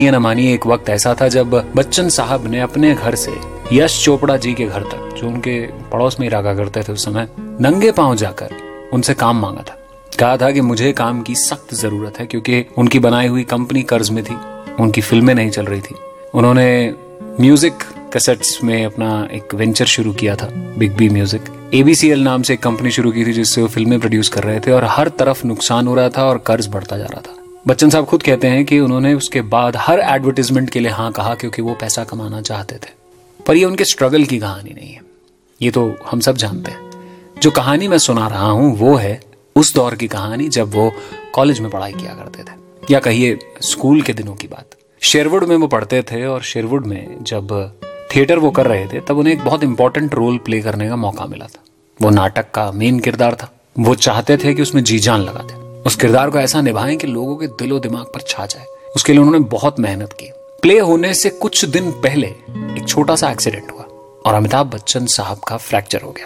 ये न मानिए, एक वक्त ऐसा था जब बच्चन साहब ने अपने घर से यश चोपड़ा जी के घर तक, जो उनके पड़ोस में ही रहा करते थे उस समय, नंगे पांव जाकर उनसे काम मांगा था। कहा था कि मुझे काम की सख्त जरूरत है, क्योंकि उनकी बनाई हुई कंपनी कर्ज में थी, उनकी फिल्में नहीं चल रही थी। उन्होंने म्यूजिक कैसेट्स में अपना एक वेंचर शुरू किया था, बिग बी म्यूजिक। ABCL नाम से एक कंपनी शुरू की थी जिससे वो फिल्में प्रोड्यूस कर रहे थे, और हर तरफ नुकसान हो रहा था और कर्ज बढ़ता जा रहा था। बच्चन साहब खुद कहते हैं कि उन्होंने उसके बाद हर एडवर्टाइजमेंट के लिए हाँ कहा, क्योंकि वो पैसा कमाना चाहते थे। पर ये उनके स्ट्रगल की कहानी नहीं है, ये तो हम सब जानते हैं। जो कहानी मैं सुना रहा हूं वो है उस दौर की कहानी जब वो कॉलेज में पढ़ाई किया करते थे, या कहिए स्कूल के दिनों की बात। शेरवुड में वो पढ़ते थे, और शेरवुड में जब थिएटर वो कर रहे थे तब उन्हें एक बहुत इंपॉर्टेंट रोल प्ले करने का मौका मिला था। वो नाटक का मेन किरदार था। वो चाहते थे कि उसमें जी जान लगा दें, उस किरदार को ऐसा निभाएं कि लोगों के दिलो दिमाग पर छा जाए। उसके लिए उन्होंने बहुत मेहनत की। प्ले होने से कुछ दिन पहले एक छोटा सा एक्सीडेंट हुआ और अमिताभ बच्चन साहब का फ्रैक्चर हो गया।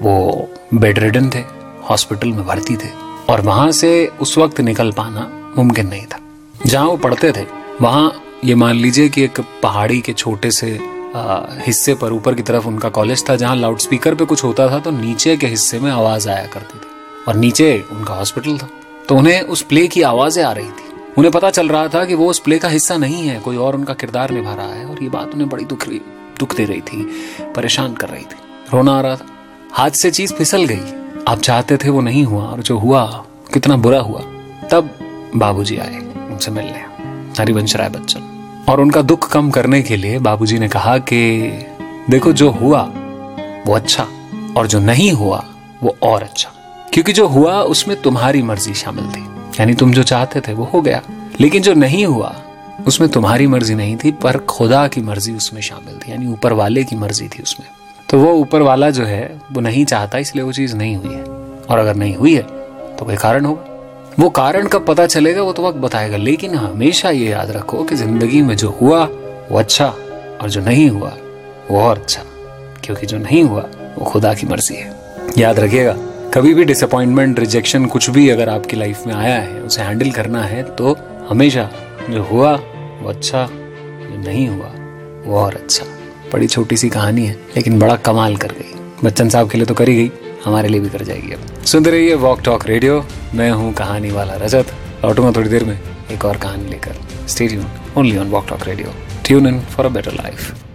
वो बेड रिडन थे, हॉस्पिटल में भर्ती थे, और वहां से उस वक्त निकल पाना मुमकिन नहीं था। जहां वो पढ़ते थे वहां ये मान लीजिए कि एक पहाड़ी के छोटे से हिस्से पर ऊपर की तरफ उनका कॉलेज था, जहां लाउडस्पीकर पे कुछ होता था तो नीचे के हिस्से में आवाज आया करती थी, और नीचे उनका हॉस्पिटल था। तो उन्हें उस प्ले की आवाजें आ रही थी। उन्हें पता चल रहा था कि वो उस प्ले का हिस्सा नहीं है, कोई और उनका किरदार निभा रहा है, और ये बात उन्हें बड़ी दुख दे रही थी, परेशान कर रही थी। रोना आ रहा था। हाथ से चीज फिसल गई। आप चाहते थे वो नहीं हुआ, और जो हुआ कितना बुरा हुआ। तब बाबूजी आए उनसे मिलने, हरिवंश राय बच्चन, और उनका दुख कम करने के लिए बाबूजी ने कहा कि देखो, जो हुआ वो अच्छा, और जो नहीं हुआ वो और अच्छा, क्योंकि जो हुआ उसमें तुम्हारी मर्जी शामिल थी, यानी तुम जो चाहते थे वो हो गया। लेकिन जो नहीं हुआ उसमें तुम्हारी मर्जी नहीं थी, पर खुदा की मर्जी उसमें शामिल थी, यानी ऊपर वाले की मर्जी थी उसमें। तो वो ऊपर वाला जो है वो नहीं चाहता, इसलिए वो चीज नहीं हुई है। और अगर नहीं हुई है तो कोई कारण होगा। वो कारण कब पता चलेगा वो तो वक्त बताएगा। लेकिन हमेशा ये याद रखो कि जिंदगी में जो हुआ वो अच्छा, और जो नहीं हुआ वो और अच्छा, क्योंकि जो नहीं हुआ वो खुदा की मर्जी है। याद रखिएगा, कभी भी डिसअपॉइंटमेंट, रिजेक्शन, कुछ भी अगर आपकी लाइफ में आया है, उसे हैंडल करना है तो हमेशा जो हुआ वो अच्छा, जो नहीं हुआ वो और अच्छा। बड़ी छोटी सी कहानी है लेकिन बड़ा कमाल कर गई। बच्चन साहब के लिए तो करी गई, हमारे लिए भी कर जाएगी। अब सुनते रहिए वॉक टॉक रेडियो। मैं हूँ कहानी वाला रजत। लौटूंगा थोड़ी देर में एक और कहानी लेकर। Stay tuned only on walk talk radio. Tune in for a better life.